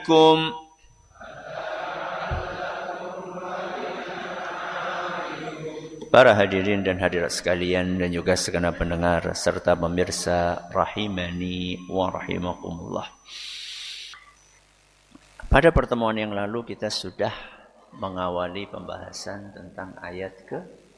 Para hadirin dan hadirat sekalian dan juga segenap pendengar serta pemirsa rahimani wa rahimakumullah. Pada pertemuan yang lalu kita sudah mengawali pembahasan tentang ayat ke